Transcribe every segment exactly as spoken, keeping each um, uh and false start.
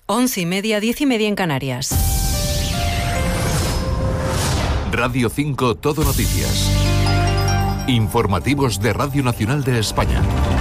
Once y media, diez y media en Canarias. Radio cinco Todo Noticias. Informativos de Radio Nacional de España.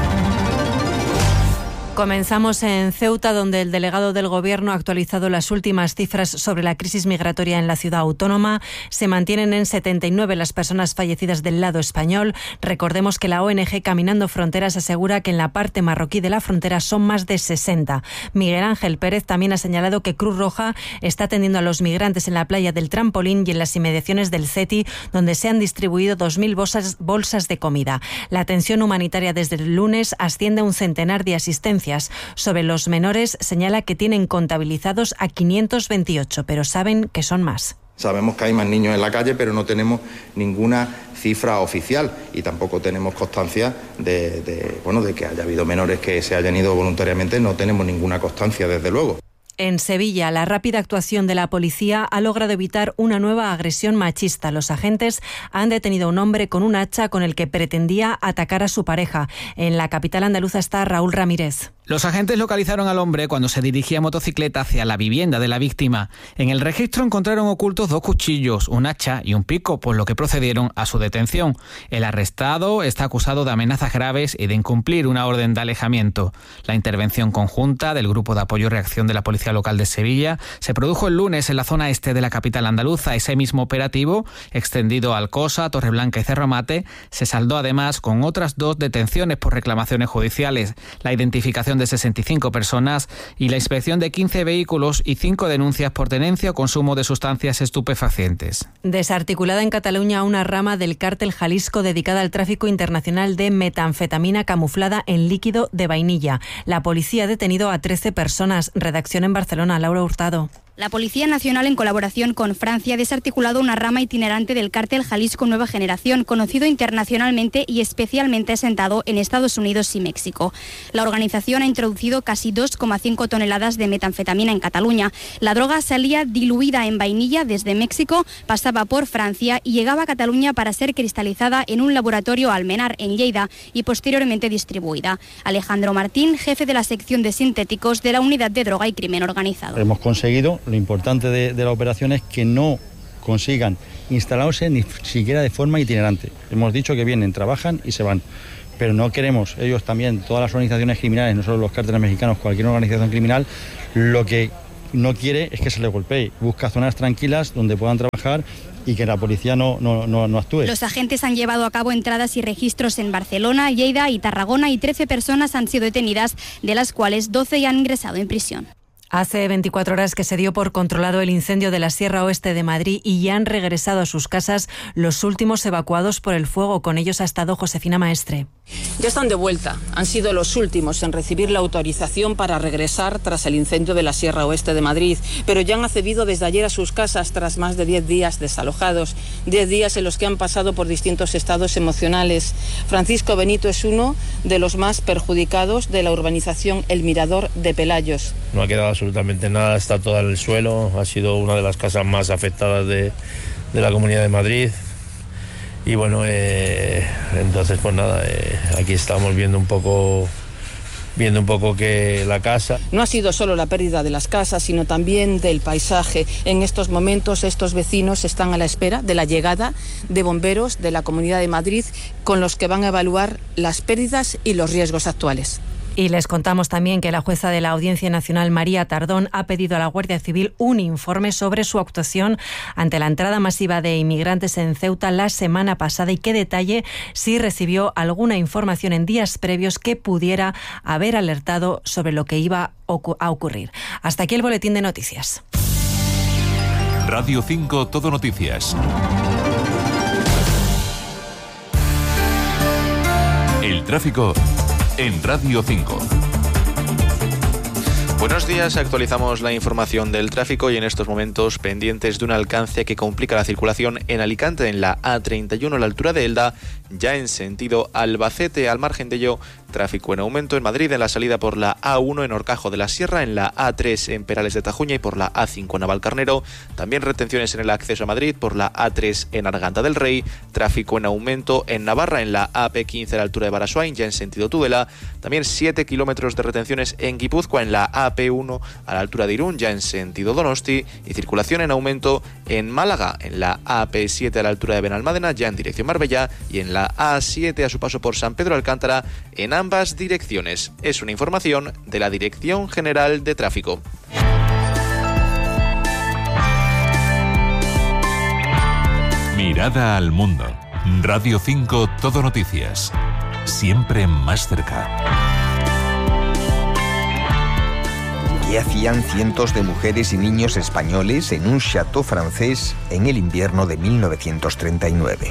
Comenzamos en Ceuta, donde el delegado del Gobierno ha actualizado las últimas cifras sobre la crisis migratoria en la ciudad autónoma. Se mantienen en setenta y nueve las personas fallecidas del lado español. Recordemos que la O N G Caminando Fronteras asegura que en la parte marroquí de la frontera son más de sesenta. Miguel Ángel Pérez también ha señalado que Cruz Roja está atendiendo a los migrantes en la playa del Trampolín y en las inmediaciones del CETI, donde se han distribuido dos mil bolsas, bolsas de comida. La atención humanitaria desde el lunes asciende a un centenar de asistencias. Sobre los menores señala que tienen contabilizados a quinientos veintiocho, pero saben que son más. Sabemos que hay más niños en la calle, pero no tenemos ninguna cifra oficial y tampoco tenemos constancia de, de, bueno, de que haya habido menores que se hayan ido voluntariamente. No tenemos ninguna constancia, desde luego. En Sevilla, la rápida actuación de la policía ha logrado evitar una nueva agresión machista. Los agentes han detenido a un hombre con un hacha con el que pretendía atacar a su pareja. En la capital andaluza está Raúl Ramírez. Los agentes localizaron al hombre cuando se dirigía en motocicleta hacia la vivienda de la víctima. En el registro encontraron ocultos dos cuchillos, un hacha y un pico, por lo que procedieron a su detención. El arrestado está acusado de amenazas graves y de incumplir una orden de alejamiento. La intervención conjunta del Grupo de Apoyo y Reacción de la Policía Local de Sevilla se produjo el lunes en la zona este de la capital andaluza. Ese mismo operativo, extendido a Alcosa, Torreblanca y Cerro Mate, se saldó además con otras dos detenciones por reclamaciones judiciales, la identificación de sesenta y cinco personas y la inspección de quince vehículos y cinco denuncias por tenencia o consumo de sustancias estupefacientes. Desarticulada en Cataluña una rama del cártel Jalisco dedicada al tráfico internacional de metanfetamina camuflada en líquido de vainilla. La policía ha detenido a trece personas. Redacción en Barcelona, Laura Hurtado. La Policía Nacional, en colaboración con Francia, ha desarticulado una rama itinerante del cártel Jalisco Nueva Generación, conocido internacionalmente y especialmente asentado en Estados Unidos y México. La organización ha introducido casi dos coma cinco toneladas de metanfetamina en Cataluña. La droga salía diluida en vainilla desde México, pasaba por Francia y llegaba a Cataluña para ser cristalizada en un laboratorio Almenar, en Lleida, y posteriormente distribuida. Alejandro Martín, jefe de la sección de sintéticos de la Unidad de Droga y Crimen Organizado. Hemos conseguido. Lo importante de, de la operación es que no consigan instalarse ni siquiera de forma itinerante. Hemos dicho que vienen, trabajan y se van. Pero no queremos, ellos también, todas las organizaciones criminales, no solo los cárteles mexicanos, cualquier organización criminal, lo que no quiere es que se les golpee. Busca zonas tranquilas donde puedan trabajar y que la policía no, no, no, no actúe. Los agentes han llevado a cabo entradas y registros en Barcelona, Lleida y Tarragona y trece personas han sido detenidas, de las cuales doce ya han ingresado en prisión. Hace veinticuatro horas que se dio por controlado el incendio de la Sierra Oeste de Madrid y ya han regresado a sus casas los últimos evacuados por el fuego. Con ellos ha estado Josefina Maestre. Ya están de vuelta. Han sido los últimos en recibir la autorización para regresar tras el incendio de la Sierra Oeste de Madrid, pero ya han accedido desde ayer a sus casas tras más de diez días desalojados, diez días en los que han pasado por distintos estados emocionales. Francisco Benito es uno de los más perjudicados de la urbanización El Mirador de Pelayos. No ha quedado absolutamente nada, está todo en el suelo, ha sido una de las casas más afectadas de, de la Comunidad de Madrid. Y bueno, eh, entonces pues nada, eh, aquí estamos viendo un poco viendo un poco que la casa... No ha sido solo la pérdida de las casas, sino también del paisaje. En estos momentos estos vecinos están a la espera de la llegada de bomberos de la Comunidad de Madrid, con los que van a evaluar las pérdidas y los riesgos actuales. Y les contamos también que la jueza de la Audiencia Nacional, María Tardón, ha pedido a la Guardia Civil un informe sobre su actuación ante la entrada masiva de inmigrantes en Ceuta la semana pasada y que detalle si recibió alguna información en días previos que pudiera haber alertado sobre lo que iba a ocurrir. Hasta aquí el boletín de noticias. Radio cinco Todo Noticias. El tráfico en Radio cinco. Buenos días, actualizamos la información del tráfico y en estos momentos pendientes de un alcance que complica la circulación en Alicante en la A treinta y uno a la altura de Elda, ya en sentido Albacete. Al margen de ello, Tráfico en aumento en Madrid en la salida por la A uno en Horcajo de la Sierra, en la A tres en Perales de Tajuña y por la A cinco en Navalcarnero. También retenciones en el acceso a Madrid por la A tres en Arganda del Rey. Tráfico en aumento en Navarra en la A P quince a la altura de Baraswain, ya en sentido Tudela. También siete kilómetros de retenciones en Guipúzcoa en la A P uno a la altura de Irún, ya en sentido Donosti. Y circulación en aumento en Málaga en la A P siete a la altura de Benalmádena, ya en dirección Marbella, y en la A siete a su paso por San Pedro Alcántara en ambas direcciones. Es una información de la Dirección General de Tráfico. Mirada al mundo. Radio cinco Todo Noticias. Siempre más cerca. ¿Qué hacían cientos de mujeres y niños españoles en un château francés en el invierno de mil novecientos treinta y nueve?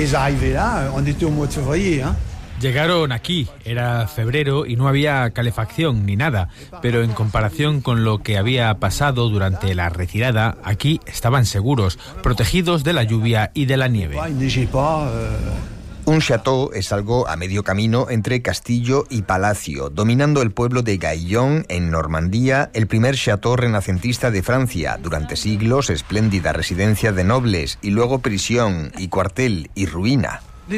Llegaron aquí, era febrero y no había calefacción ni nada, pero en comparación con lo que había pasado durante la retirada, aquí estaban seguros, protegidos de la lluvia y de la nieve. Un château es algo a medio camino entre castillo y palacio, dominando el pueblo de Gaillon, en Normandía, el primer château renacentista de Francia, durante siglos espléndida residencia de nobles, y luego prisión y cuartel y ruina.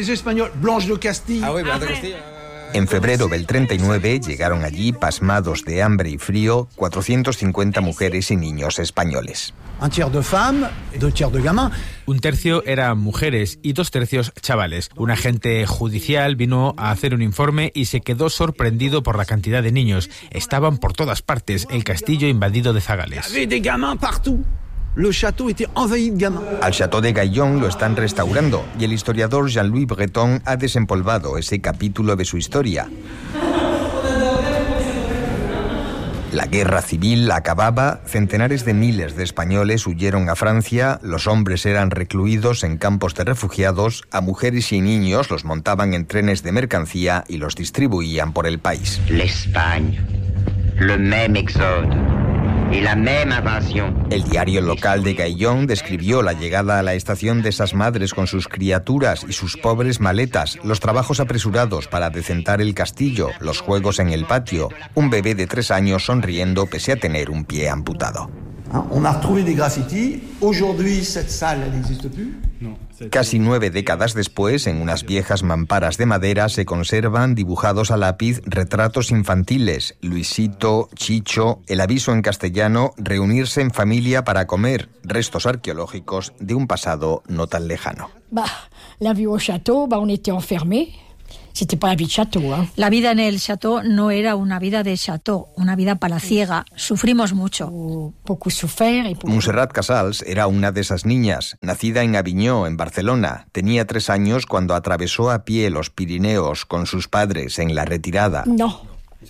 En febrero del treinta y nueve llegaron allí, pasmados de hambre y frío, cuatrocientas cincuenta mujeres y niños españoles. Un tercio eran mujeres y dos tercios chavales. Un agente judicial vino a hacer un informe y se quedó sorprendido por la cantidad de niños. Estaban por todas partes, el castillo invadido de zagales. Al Château de Gaillon lo están restaurando y el historiador Jean-Louis Breton ha desempolvado ese capítulo de su historia. La guerra civil acababa, centenares de miles de españoles huyeron a Francia, los hombres eran recluidos en campos de refugiados, a mujeres y niños los montaban en trenes de mercancía y los distribuían por el país. L'Espagne, le même exode. Y la misma invasión. El diario local de Gaillon describió la llegada a la estación de esas madres con sus criaturas y sus pobres maletas, los trabajos apresurados para decentar el castillo, los juegos en el patio, un bebé de tres años sonriendo pese a tener un pie amputado. On a retrouvé des graffitis. Aujourd'hui, cette salle n'existe plus. Casi nueve décadas después, en unas viejas mamparas de madera se conservan dibujados a lápiz retratos infantiles, Luisito, Chicho, el aviso en castellano, reunirse en familia para comer, restos arqueológicos de un pasado no tan lejano. Bah, la vie au château, bah, on était enfermés. La vida en el chateau no era una vida de chateau, una vida palaciega. Sufrimos mucho. Montserrat Casals era una de esas niñas, nacida en Aviñó, en Barcelona. Tenía tres años cuando atravesó a pie los Pirineos con sus padres en la retirada. No.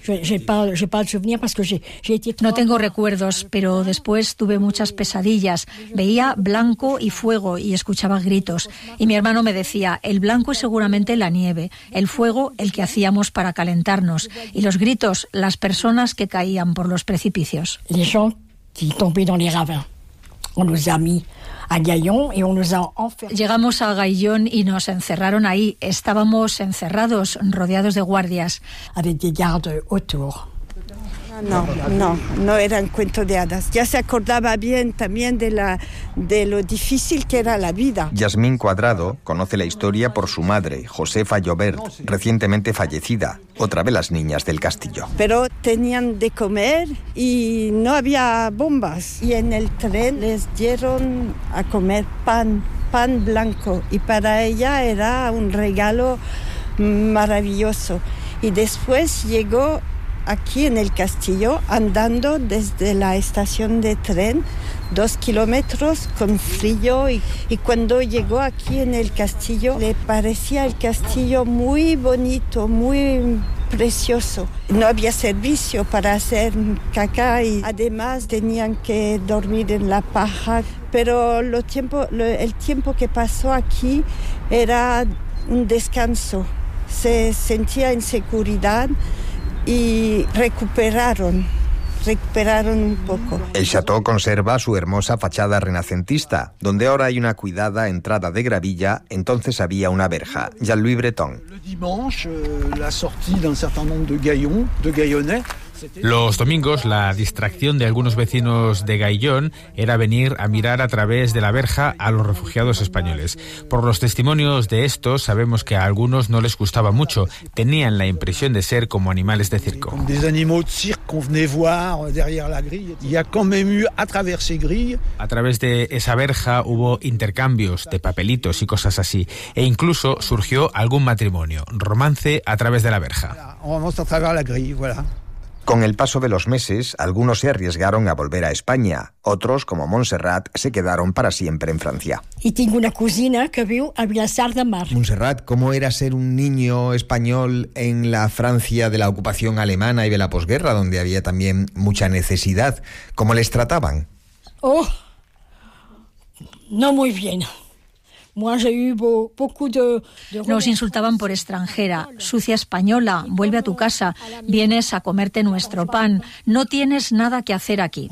No tengo recuerdos, pero después tuve muchas pesadillas. Veía blanco y fuego y escuchaba gritos. Y mi hermano me decía, el blanco es seguramente la nieve, el fuego el que hacíamos para calentarnos, y los gritos, las personas que caían por los precipicios. Les gens qui tombaient dans les ravins. On nous a mis a Gaillon et on nous a enfermés. Llegamos a Gaillon y nos encerraron ahí. Estábamos encerrados, rodeados de guardias. Avec des gardes autour. No, no, no eran cuentos de hadas. Ya se acordaba bien también de, la, de lo difícil que era la vida. Yasmín Cuadrado conoce la historia por su madre, Josefa Llobert, recientemente fallecida, otra de las niñas del castillo. Pero tenían de comer y no había bombas. Y en el tren les dieron a comer pan, pan blanco. Y para ella era un regalo maravilloso. Y después llegó aquí en el castillo, andando desde la estación de tren, dos kilómetros con frío, y, y cuando llegó aquí en el castillo, le parecía el castillo muy bonito, muy precioso. No había servicio para hacer caca y además tenían que dormir en la paja, pero lo tiempo, lo, el tiempo que pasó aquí era un descanso, se sentía en seguridad y recuperaron recuperaron un poco. El chateau conserva su hermosa fachada renacentista, donde ahora hay una cuidada entrada de gravilla, entonces había una verja. Jean-Louis Breton. Los domingos, la distracción de algunos vecinos de Gaillón era venir a mirar a través de la verja a los refugiados españoles. Por los testimonios de estos, sabemos que a algunos no les gustaba mucho. Tenían la impresión de ser como animales de circo. A través de esa verja hubo intercambios de papelitos y cosas así. E incluso surgió algún matrimonio, romance a través de la verja. Con el paso de los meses, algunos se arriesgaron a volver a España. Otros, como Montserrat, se quedaron para siempre en Francia. Y tengo una cocina que viu a Vilassar de Mar. Montserrat, ¿cómo era ser un niño español en la Francia de la ocupación alemana y de la posguerra, donde había también mucha necesidad? ¿Cómo les trataban? Oh, no muy bien. Nos insultaban por extranjera, sucia española, vuelve a tu casa, vienes a comerte nuestro pan, no tienes nada que hacer aquí.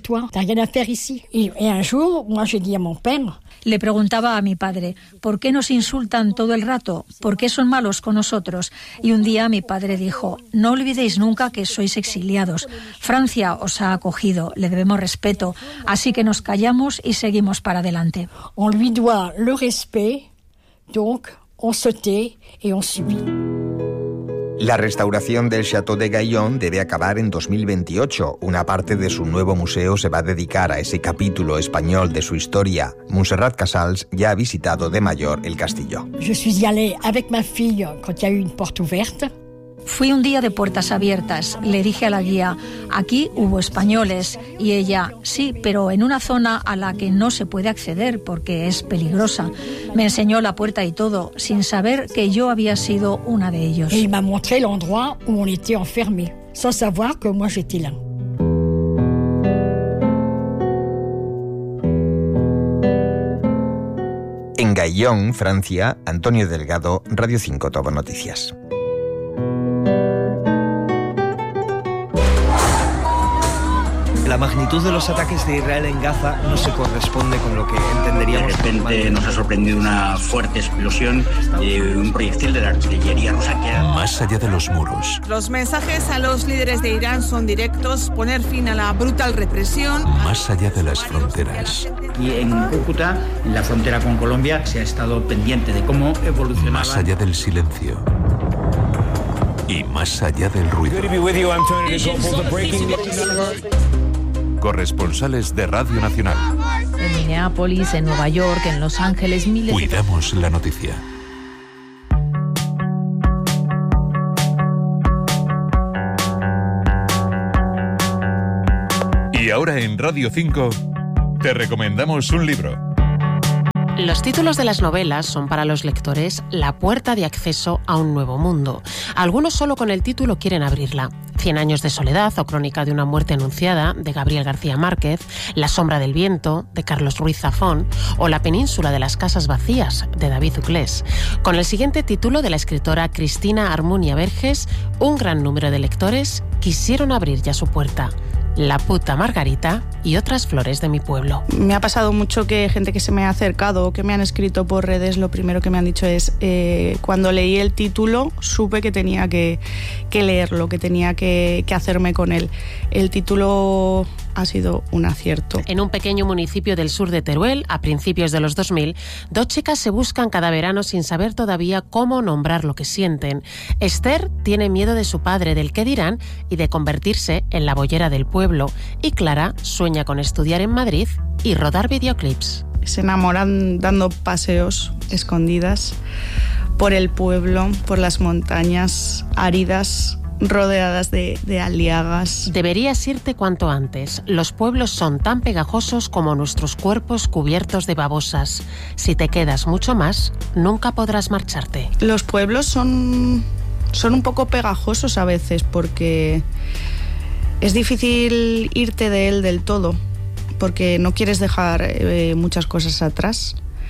Le preguntaba a mi padre, ¿por qué nos insultan todo el rato? ¿Por qué son malos con nosotros? Y un día mi padre dijo, no olvidéis nunca que sois exiliados. Francia os ha acogido, le debemos respeto, así que nos callamos y seguimos para adelante. On lui doit le respect, donc on se tait et on subit. La restauración del Château de Gaillon debe acabar en dos mil veintiocho. Una parte de su nuevo museo se va a dedicar a ese capítulo español de su historia. Montserrat Casals ya ha visitado de mayor el castillo. Je suis y allée avec ma fille quand il y a eu une porte ouverte. Fui un día de puertas abiertas. Le dije a la guía, aquí hubo españoles. Y ella, sí, pero en una zona a la que no se puede acceder porque es peligrosa. Me enseñó la puerta y todo, sin saber que yo había sido una de ellos. Et il m'a montré l'endroit où on était enfermés, sans savoir que moi j'étais là. En Gaillon, Francia, Antonio Delgado, Radio cinco Todo Noticias. La magnitud de los ataques de Israel en Gaza no se corresponde con lo que entenderíamos. De repente nos ha sorprendido una fuerte explosión de un proyectil de la artillería rusa que era... Más allá de los muros. Los mensajes a los líderes de Irán son directos: poner fin a la brutal represión. Más allá de las fronteras. Y en Cúcuta, en la frontera con Colombia, se ha estado pendiente de cómo evolucionaba. Más allá del silencio. Y más allá del ruido. Corresponsales de Radio Nacional. En Minneapolis, en Nueva York, en Los Ángeles, miles... Cuidamos la noticia. Y ahora en Radio cinco te recomendamos un libro. Los títulos de las novelas son para los lectores la puerta de acceso a un nuevo mundo. Algunos solo con el título quieren abrirla. Cien años de soledad o Crónica de una muerte anunciada, de Gabriel García Márquez, La sombra del viento, de Carlos Ruiz Zafón, o La península de las casas vacías, de David Uclés. Con el siguiente título de la escritora Cristina Armunia Verges, un gran número de lectores quisieron abrir ya su puerta. La puta Margarita y otras flores de mi pueblo. Me ha pasado mucho que gente que se me ha acercado o que me han escrito por redes, lo primero que me han dicho es, eh, cuando leí el título supe que tenía que, que leerlo, que tenía que, que hacerme con él. El título ha sido un acierto. En un pequeño municipio del sur de Teruel, a principios de los dos mil, dos chicas se buscan cada verano sin saber todavía cómo nombrar lo que sienten. Esther tiene miedo de su padre, del qué dirán y de convertirse en la boyera del pueblo. Y Clara sueña con estudiar en Madrid y rodar videoclips. Se enamoran dando paseos escondidas por el pueblo, por las montañas áridas, rodeadas de, de aliagas. Deberías irte cuanto antes. Los pueblos son tan pegajosos como nuestros cuerpos cubiertos de babosas. Si te quedas mucho más, nunca podrás marcharte. Los pueblos son, son un poco pegajosos a veces porque es difícil irte de él del todo, porque no quieres dejar eh, muchas cosas atrás.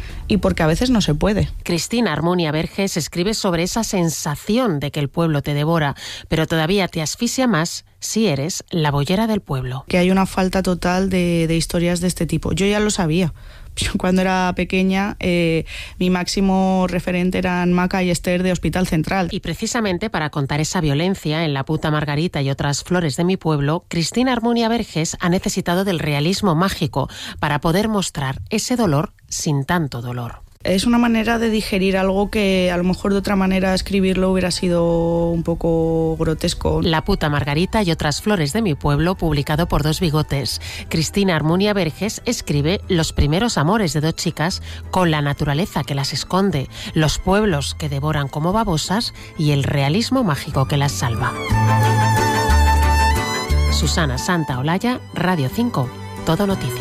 y porque a veces no se puede. Cristina Armonia Verges escribe sobre esa sensación de que el pueblo te devora, pero todavía te asfixia más si eres la boyera del pueblo. Que hay una falta total de, de historias de este tipo. Yo ya lo sabía. Yo cuando era pequeña, eh, mi máximo referente eran Maca y Esther de Hospital Central. Y precisamente para contar esa violencia en La puta Margarita y otras flores de mi pueblo, Cristina Armonia Verges ha necesitado del realismo mágico para poder mostrar ese dolor sin tanto dolor. Es una manera de digerir algo que a lo mejor de otra manera escribirlo hubiera sido un poco grotesco. La puta Margarita y otras flores de mi pueblo, publicado por Dos Bigotes. Cristina Armonia Verges escribe los primeros amores de dos chicas con la naturaleza que las esconde, los pueblos que devoran como babosas y el realismo mágico que las salva. Susana Santaolalla, Radio cinco, Todo Noticias.